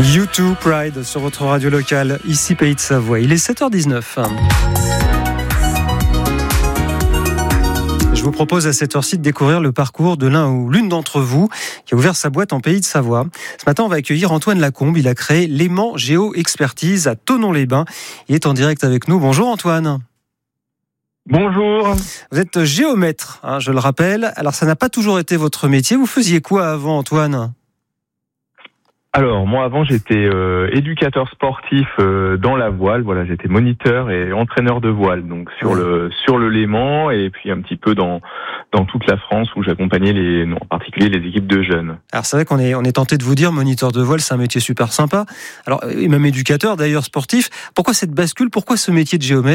U2 Pride sur votre radio locale, ici Pays de Savoie. Il est 7h19. Je vous propose à cette heure-ci de découvrir le parcours de l'un ou l'une d'entre vous qui a ouvert sa boîte en Pays de Savoie. Ce matin, on va accueillir Antoine Lacombe. Il a créé Léman Géo-Expertise à Thonon-les-Bains. Il est en direct avec nous. Bonjour Antoine. Bonjour. Vous êtes géomètre, je le rappelle. Alors ça n'a pas toujours été votre métier. Vous faisiez quoi avant, Antoine ? Alors moi avant j'étais éducateur sportif dans la voile. Voilà, j'étais moniteur et entraîneur de voile, donc sur le Léman et puis un petit peu dans toute la France où j'accompagnais en particulier les équipes de jeunes. Alors c'est vrai qu'on est tenté de vous dire moniteur de voile, c'est un métier super sympa. Alors et même éducateur d'ailleurs sportif. Pourquoi cette bascule ? Pourquoi ce métier de géomètre ?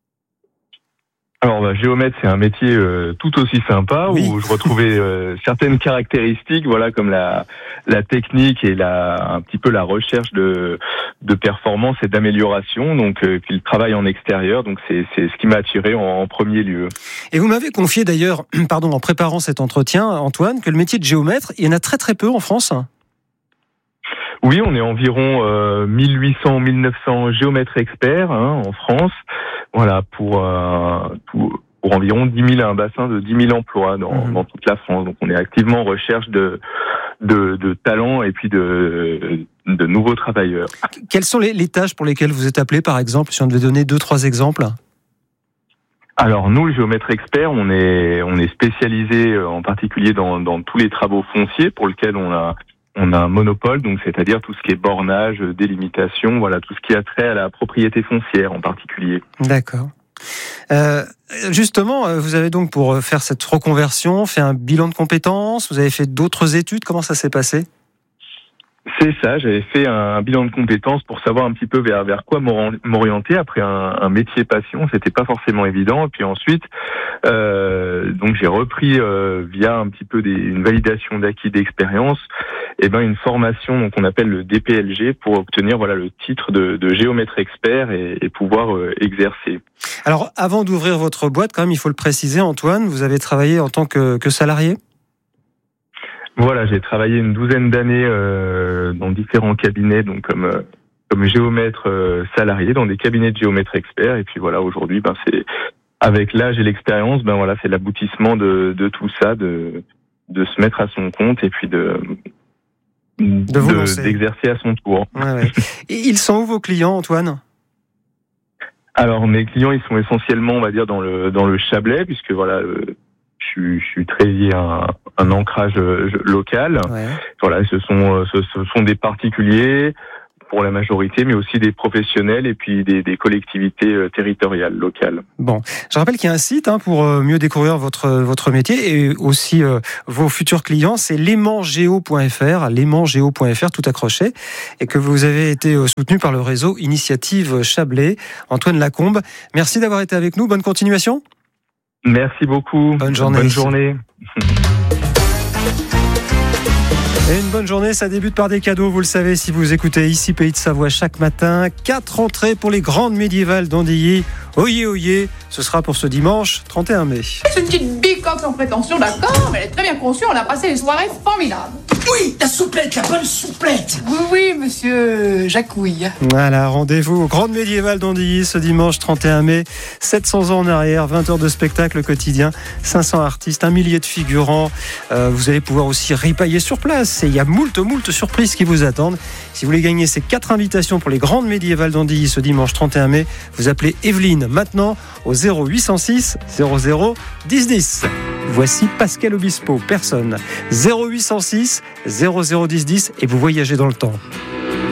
Alors, géomètre, c'est un métier tout aussi sympa, oui, où je retrouvais certaines caractéristiques, voilà, comme la technique et un petit peu la recherche de performance et d'amélioration. Donc, puis le travail en extérieur. Donc, c'est ce qui m'a attiré en premier lieu. Et vous m'avez confié d'ailleurs, en préparant cet entretien, Antoine, que le métier de géomètre, il y en a très très peu en France. Oui, on est environ 1800-1900 géomètres experts en France. Voilà, pour environ 10 000, un bassin de 10 000 emplois dans toute la France. Donc on est activement en recherche de talents et puis de nouveaux travailleurs. Quelles sont les tâches pour lesquelles vous êtes appelé, par exemple, si on devait donner 2-3 exemples ? Alors nous, les géomètres experts, on est spécialisé en particulier dans tous les travaux fonciers pour lesquels on a un monopole, donc c'est-à-dire tout ce qui est bornage, délimitation, voilà, tout ce qui a trait à la propriété foncière en particulier. D'accord. Justement, vous avez donc, pour faire cette reconversion, fait un bilan de compétences, vous avez fait d'autres études, comment ça s'est passé ? C'est ça, j'avais fait un bilan de compétences pour savoir un petit peu vers quoi m'orienter après un métier passion. C'était pas forcément évident. Et puis ensuite, donc j'ai repris via un petit peu une validation d'acquis d'expérience, une formation donc on appelle le DPLG pour obtenir le titre de géomètre expert et pouvoir exercer. Alors avant d'ouvrir votre boîte, quand même, il faut le préciser, Antoine, vous avez travaillé en tant que salarié ? Voilà, j'ai travaillé une 12aine d'années dans différents cabinets, donc comme géomètre salarié dans des cabinets de géomètres experts. Et puis voilà, aujourd'hui, c'est avec l'âge et l'expérience, c'est l'aboutissement de tout ça, de se mettre à son compte et puis d'exercer à son tour. Ouais. Et ils sont où vos clients, Antoine ? Alors mes clients, ils sont essentiellement, on va dire, dans le Chablais, puisque voilà. Je suis très lié à un ancrage local. Ouais. Voilà, ce sont des particuliers pour la majorité, mais aussi des professionnels et puis des collectivités territoriales locales. Bon, je rappelle qu'il y a un site pour mieux découvrir votre métier et aussi vos futurs clients, c'est lémangéo.fr, tout accroché, et que vous avez été soutenu par le réseau Initiative Chablais. Antoine Lacombe, merci d'avoir été avec nous. Bonne continuation. Merci beaucoup. Bonne journée. Bonne journée. Et une bonne journée, ça débute par des cadeaux, vous le savez, si vous écoutez ici Pays de Savoie chaque matin. 4 entrées pour les grandes médiévales d'Andilly. Oyez, oyez, ce sera pour ce dimanche 31 mai. C'est une petite bicoque sans prétention, d'accord, mais elle est très bien conçue, on a passé des soirées formidables. Oui, la souplette, la bonne souplette. Oui, monsieur Jacouille. Voilà, rendez-vous aux grandes médiévales d'Andilly ce dimanche 31 mai. 700 ans en arrière, 20 heures de spectacle quotidien, 500 artistes, 1 millier de figurants. Vous allez pouvoir aussi ripailler sur place. Et il y a moult surprises qui vous attendent. Si vous voulez gagner ces 4 invitations pour les grandes médiévales d'Andilly ce dimanche 31 mai, vous appelez Evelyne maintenant au 0806 00 10 10. Voici Pascal Obispo, personne. 0806 00 10 10 et vous voyagez dans le temps.